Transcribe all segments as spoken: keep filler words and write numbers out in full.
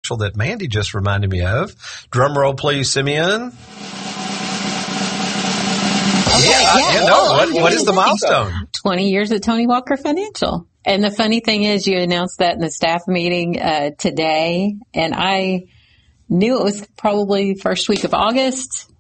Financial that Mandy just reminded me of. Drum roll, please, Simeon. Okay, yeah, yeah. yeah no, Oh, what, what is the milestone? twenty years at Tony Walker Financial. And the funny thing is you announced that in the staff meeting uh, today, and I knew it was probably first week of August,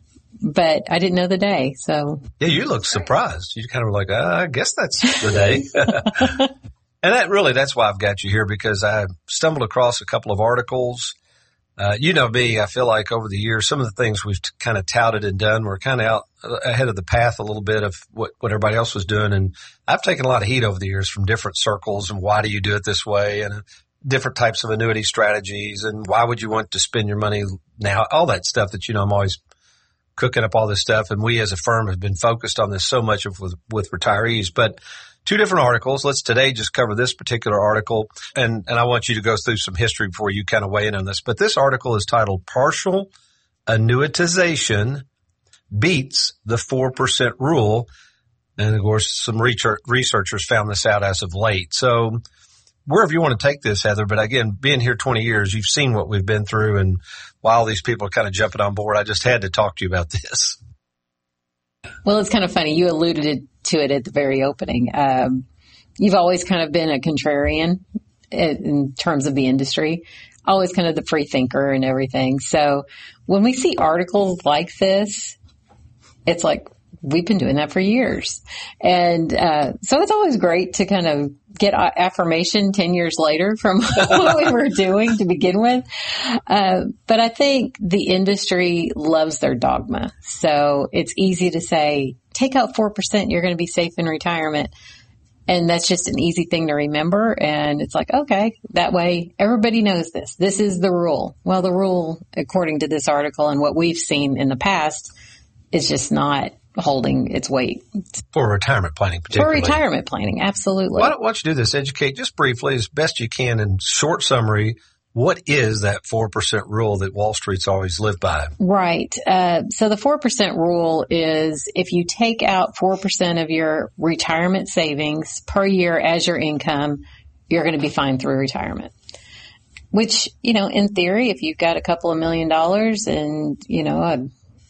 but I didn't know the day. So yeah, you looked surprised. You kind of were like, uh, I guess that's the day. And that really, that's why I've got you here, because I stumbled across a couple of articles. Uh, you know me, I feel like over the years, some of the things we've t- kind of touted and done, we're kind of out ahead of the path a little bit of what, what everybody else was doing. And I've taken a lot of heat over the years from different circles and why do you do it this way and different types of annuity strategies and why would you want to spend your money now, all that stuff that, you know, I'm always cooking up all this stuff. And we as a firm have been focused on this so much of, with, with retirees, but two different articles. Let's today just cover this particular article. And, and I want you to go through some history before you kind of weigh in on this. But this article is titled Partial Annuitization Beats the four percent Rule. And of course, some research, researchers found this out as of late. So wherever you want to take this, Heather, but again, being here twenty years, you've seen what we've been through. And while these people are kind of jumping on board, I just had to talk to you about this. Well, it's kind of funny. You alluded to it at the very opening. Um, you've always kind of been a contrarian in terms of the industry, always kind of the free thinker and everything. So when we see articles like this, it's like, we've been doing that for years. And uh, so it's always great to kind of get affirmation ten years later from what we were doing to begin with. Uh, but I think the industry loves their dogma. So it's easy to say, take out four percent, you're going to be safe in retirement. And that's just an easy thing to remember. And it's like, okay, that way everybody knows this. This is the rule. Well, the rule, according to this article and what we've seen in the past, is just not holding its weight. For retirement planning, particularly. For retirement planning, absolutely. Why don't, why don't you do this? Educate just briefly, as best you can, in short summary, what is that four percent rule that Wall Street's always lived by? Right. Uh, so the four percent rule is if you take out four percent of your retirement savings per year as your income, you're going to be fine through retirement. Which, you know, in theory, if you've got a couple of million dollars and, you know, a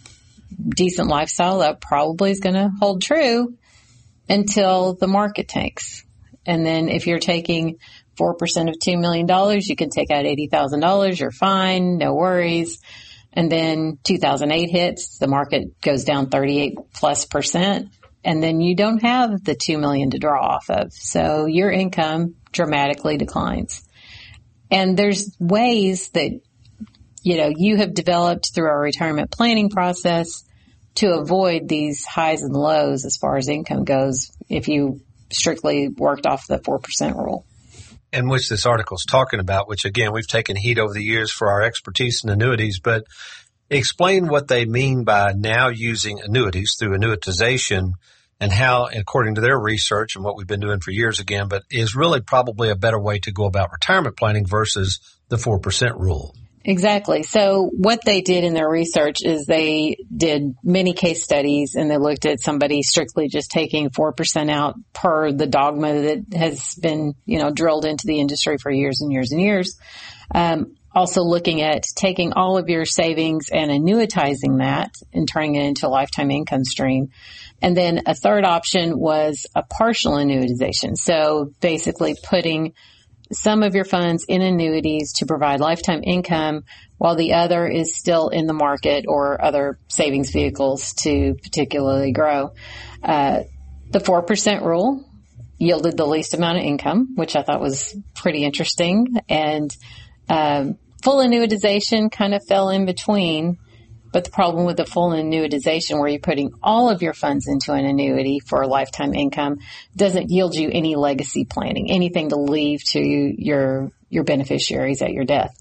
decent lifestyle, that probably is going to hold true until the market tanks. And then if you're taking four percent of two million dollars, you can take out eighty thousand dollars. You're fine. No worries. And then two thousand eight hits, the market goes down thirty-eight plus percent. And then you don't have the two million dollars to draw off of. So your income dramatically declines. And there's ways that, you know, you have developed through our retirement planning process to avoid these highs and lows as far as income goes if you strictly worked off the four percent rule. And which this article is talking about, which again, we've taken heat over the years for our expertise in annuities, but explain what they mean by now using annuities through annuitization and how, according to their research and what we've been doing for years again, but is really probably a better way to go about retirement planning versus the four percent rule. Exactly. So what they did in their research is they did many case studies and they looked at somebody strictly just taking four percent out per the dogma that has been, you know, drilled into the industry for years and years and years. Um, also looking at taking all of your savings and annuitizing that and turning it into a lifetime income stream. And then a third option was a partial annuitization. So basically putting some of your funds in annuities to provide lifetime income while the other is still in the market or other savings vehicles to particularly grow. Uh, the four percent rule yielded the least amount of income, which I thought was pretty interesting. And um, full annuitization kind of fell in between. But the problem with the full annuitization, where you're putting all of your funds into an annuity for a lifetime income, doesn't yield you any legacy planning, anything to leave to your your beneficiaries at your death.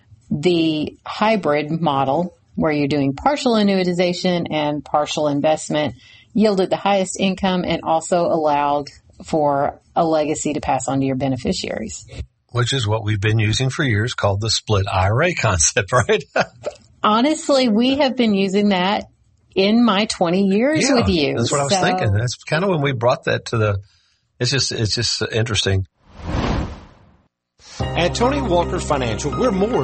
The hybrid model, where you're doing partial annuitization and partial investment, yielded the highest income and also allowed for a legacy to pass on to your beneficiaries. Which is what we've been using for years, called the split I R A concept, right? Honestly, we have been using that in my twenty years yeah, with you. That's what I was so. thinking. That's kind of when we brought that to the, it's just, it's just interesting. At Tony Walker Financial, we're more